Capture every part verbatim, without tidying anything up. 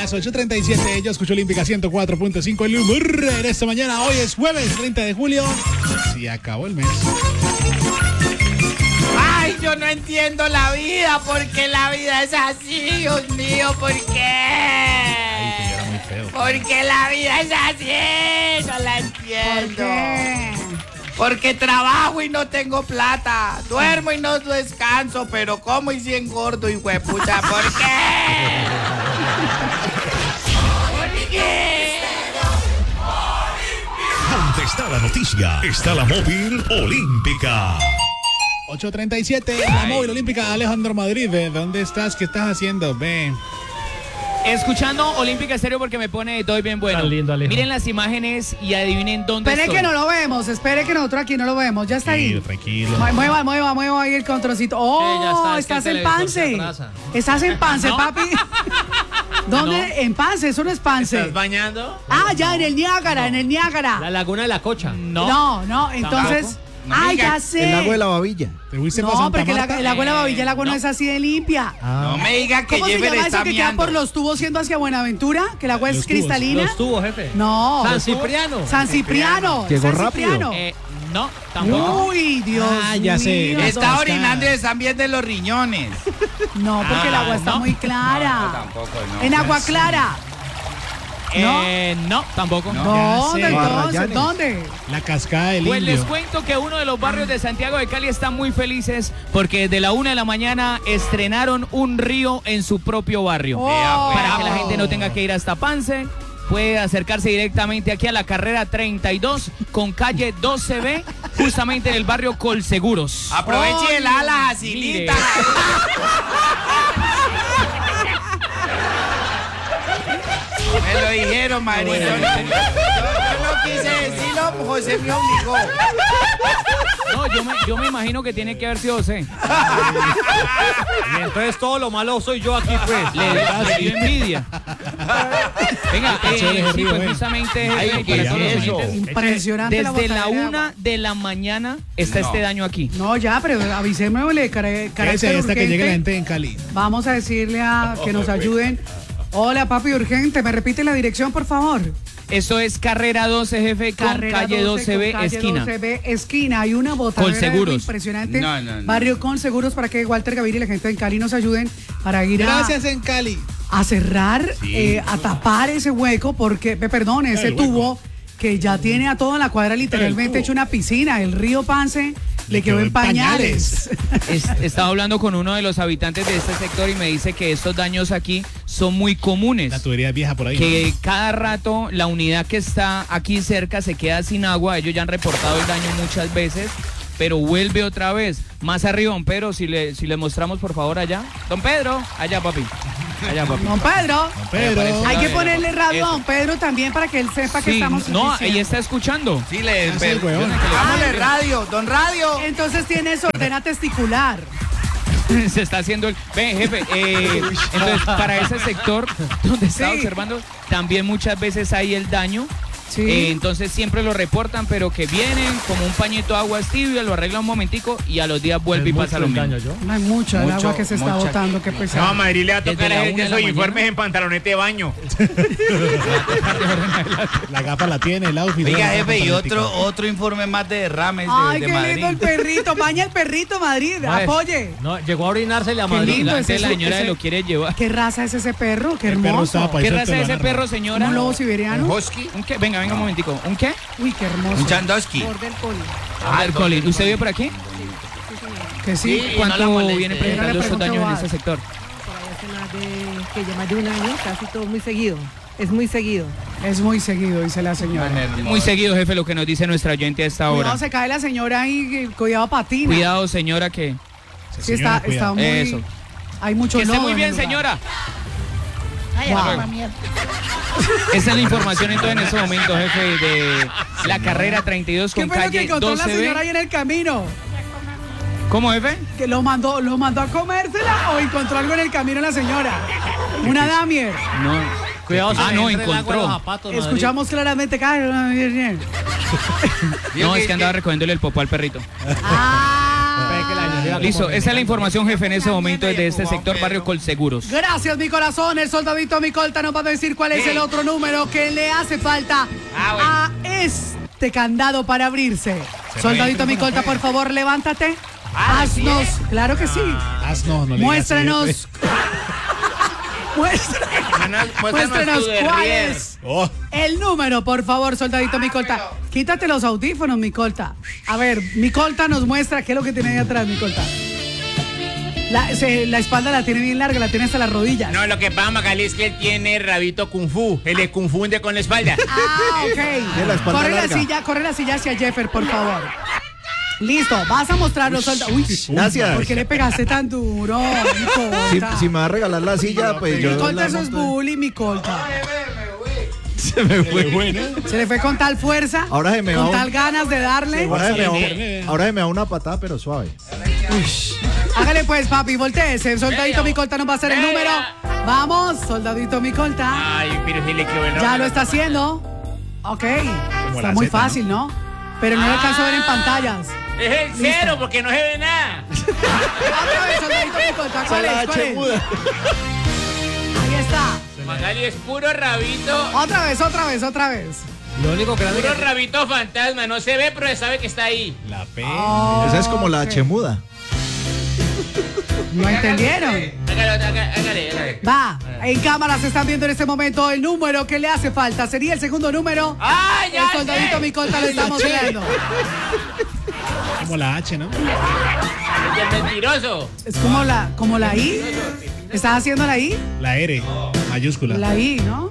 las ocho treinta y siete. Yo escucho Olímpica ciento cuatro punto cinco. El humor en esta mañana. Hoy es jueves treinta de julio. Se acabó el mes. Ay, yo no entiendo la vida. ¿Por qué la vida es así? Dios mío, ¿por qué? Ay, que era muy feo. ¿Por qué la vida es así? No la entiendo. ¿Por qué? Porque trabajo y no tengo plata. Duermo y no descanso, pero como y si engordo, hijo de puta. ¿Por qué? ¿Por qué? Donde está la noticia, está la móvil olímpica. ocho treinta y siete, la móvil olímpica. Alejandro Madrid, ¿de dónde estás? ¿Qué estás haciendo? Ve. Escuchando Olímpica Estéreo porque me pone todo bien bueno. Tan lindo, Alejo. Miren las imágenes y adivinen dónde Espere estoy. que no lo vemos, espere que nosotros aquí no lo vemos. Ya está ahí. Tranquilo. Mu- Mueva, mueva, mueva ahí el controlcito. Oh, Sí, ya está, es que estás el en televisor se Pance. atrasa. Estás en Pance, No. papi. ¿Dónde? No. En Pance, eso no es Pance. ¿Estás bañando? Ah, ya, en el Niágara, en el Niágara. La laguna de la Cocha. No. No, no, entonces. Tampoco. No ah, me diga, ya sé. El lago de la Babilla. ¿Te fuiste para No, Santa porque Marta? la, el agua de la Babilla, el agua no no. es así de limpia. No me diga que ¿Cómo se Jeffer llama está eso que queda miando. por los tubos yendo hacia Buenaventura? Que el agua es Los tubos, cristalina. Los tubos, jefe. No. San los tubos- Cipriano. San Cipriano. Llegó San rápido. Cipriano. Eh, no, tampoco. Uy, Dios Ah, ya sé. mío. Las Está cascadas. orinando y están viendo los riñones. No, porque el Ah, agua está no. muy clara. No, tampoco, no. En agua clara. Eh, no, tampoco. Ya ¿Dónde sé. entonces? Guarrayanes. ¿Dónde? La cascada del Pues les Indio. cuento que uno de los barrios de Santiago de Cali están muy felices porque desde la una de la mañana estrenaron un río en su propio barrio. Oh. Para que la gente no tenga que ir hasta Pance, puede acercarse directamente aquí a la carrera treinta y dos con calle doce B, justamente en el barrio Colseguros. Aproveche el ala, Mire. Jacilita. Me lo dijeron, María. Yo, yo- yo no quise decirlo, José me obligó. No, yo me, yo me imagino que tiene que haber sido José. Y entonces todo lo malo soy yo aquí, pues. Le, le dio envidia. Venga, Qué chévere eh, ese sí, río, pues eh. justamente Ay, jefe, ¿qué para todos los es eso? oyentes, Impresionante desde la botadera de una agua. de la mañana está No. este daño aquí. No, ya, pero avisémosle, cara- Quédese carácter ahí hasta que urgente. llegue la gente en Cali. Vamos a decirle a que nos ayuden. Hola, papi, urgente. ¿Me repite la dirección, por favor? Esto es carrera doce, jefe, con Carrera calle doce B, con calle esquina. doce B, esquina. Hay una botadera Colseguros. impresionante. No, no, no. Barrio Colseguros para que Walter Gaviria y la gente en Cali nos ayuden para ir a, Gracias en Cali. a cerrar, Sí. eh, a tapar ese hueco, porque, pe- perdón, ese El hueco. tubo que ya tiene a toda la cuadra literalmente tubo. hecho una piscina. El río Pance le quedó en pañales. Es- estaba hablando con uno de los habitantes de este sector y me dice que estos daños aquí son muy comunes. La tubería vieja por ahí. Que cada rato la unidad que está aquí cerca se queda sin agua. Ellos ya han reportado el daño muchas veces, pero vuelve otra vez. Más arriba, don Pedro, si le, si le mostramos por favor allá. Don Pedro, allá papi. Allá papi. Don Pedro, Pedro. hay que Eso. ponerle radio a Don Pedro también para que él sepa que Sí, estamos no, diciendo. ella está escuchando. Sí, le Hace el huevón. Dámosle radio, don Radio. Entonces tiene sordera testicular. Se está haciendo el... Ven, jefe, eh, entonces para ese sector donde está Sí. observando, también muchas veces hay el daño. Sí. Eh, entonces siempre lo reportan, pero que vienen como un pañito de agua tibia, lo arreglan un momentico y a los días vuelve y Es pasa mucho lo el mismo. daño, yo. No hay mucho, el Mucho, agua que se está mucha- botando, qué pesado. No, Madrid le va a Desde tocar la a una de esos la uniformes mañana. en pantalonete de baño. La gafa la tiene, el outfit. Oiga, la gafa jefe, y política. otro, otro informe más de derrames de, Ay, de qué Madrid. lindo el perrito. Baña el perrito, Madrid. No, es- Apoye. No, llegó a orinársele a Qué Madrid. lindo La, ese- la señora ese- lo quiere llevar. ¿Qué raza es ese perro? Qué El perro hermoso. estaba pa' ¿Qué eso raza te es lo ese agarra. perro, señora? ¿Un lobo siberiano? Husky. ¿Un qué? Venga, venga un momentico. ¿Un qué? Uy, qué hermoso. Un Chandosky. Border Collie. Border Collie. ¿Usted vive por aquí? Que sí. Sí. ¿Cuánto no la moleste. viene Yo le presentando estos pregunto daños en a- este sector? Por ahí hace más de, que ya más de un año, casi todo muy seguido. Es muy seguido. Es muy seguido, dice la señora. Muy seguido, jefe, lo que nos dice nuestra oyente a esta hora. Cuidado, se cae la señora ahí, eh, cuidado patina. Cuidado, señora, que... Sí, está, Señora, está cuidado. muy... Eso. Hay mucho Que esté lodo muy en bien, el lugar. señora. Wow. Esa es la información entonces en este momento, jefe, de la carrera treinta y dos ¿Qué con fue lo que calle encontró la doce señora ahí B. en el camino? ¿Cómo, jefe? ¿Que lo mandó, lo mandó a comérsela o encontró algo en el camino la señora? Una damier. No. Cuidado, se Ah, le no, entra el agua encontró. en los zapatos, Madrid. Escuchamos claramente cada No, es que andaba recogiéndole el popó al perrito. Ah. Ve que la Mira Listo, cómo esa es la me- información, jefe, en ese momento desde este sector Barrio Colseguros. Gracias, mi corazón. El soldadito Micolta nos va a decir cuál es Sí. el otro número que le hace falta Ah, bueno. a este candado para abrirse. Soldadito el Micolta, por favor, levántate. Ah, Haznos, ¿sí? claro que sí. Haz no, no le digas Muéstranos. así, Muestra- Muéstranos tu cuál derrier. es Oh, el número, por favor, soldadito Micolta. Quítate los audífonos, Micolta. A ver, Micolta nos muestra qué es lo que tiene ahí atrás, Micolta. La, se- la espalda la tiene bien larga, la tiene hasta las rodillas. No, lo que pasa, Magali, es que él tiene rabito kung fu. Él le confunde con la espalda. Ah, ok. la espalda Corre la larga. silla, corre la silla hacia Jeffer, por favor. Listo, vas a mostrar los soldados. Uy, Gracias. ¿por qué le pegaste tan duro, Si, Micolta? si me va a regalar la silla, pues yo. Micolta, la eso es monto. bullying, Micolta. Se me fue. bueno. Se le fue con tal fuerza, Ahora se me con va un- tal ganas de darle. Ahora se, me Sí. da, ahora se me da una patada, pero suave. Hágale pues, papi, volteese. Soldadito Micolta nos va a hacer el Venga. número. Vamos, soldadito Micolta. Ay, pero sí le quedó el Ya lo está haciendo. Ok. Está la muy Z, ¿no? fácil, ¿no? Pero no lo alcanzo a ver en pantallas. Es el cero porque no se ve nada. Otra vez, soldadito Micolta. ¿Cuál La es? ¿Cuál H es? muda. Ahí está. Magali es puro rabito. Otra vez, otra vez, otra vez. Lo único grande Puro que... rabito fantasma. No se ve, pero se sabe que está ahí. La P. Esa es como la Ok. H muda. ¿No entendieron? Hágale, hágale, hágale, hágale. Va, en cámara se están viendo en este momento el número que le hace falta. Sería el segundo número. ¡Ah, ya El soldadito sé! Micolta lo estamos viendo. Como la H, ¿no? El mentiroso. Es como la, como la I. ¿Estás haciendo la I? La R, mayúscula. La I, ¿no?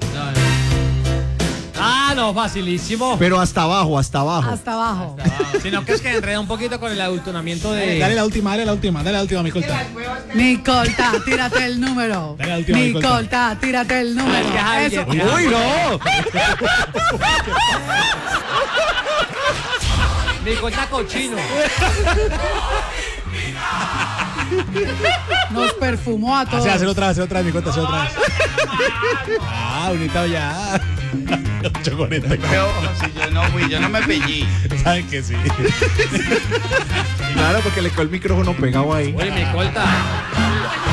Ah, no, facilísimo. Pero hasta abajo, hasta abajo. Hasta abajo. Sino que es que enreda un poquito con el adultonamiento de... Dale la última, dale la última, dale la última, mi corta. Micolta, tírate el número. Dale la última, Micolta. Micolta, tírate el número. Ay, Eso. Javi, ¡Uy, no! Mi cuenta cochino. Nos perfumó a todos. Hacer, hacer otra vez, hacer otra vez, mi corta, hacer otra vez. Ah, unitado ya. ocho cuarenta. Pero si yo no fui, yo no me pellí. Saben que sí. Claro, porque le quedó el micrófono pegado ahí. Oye, mi colta.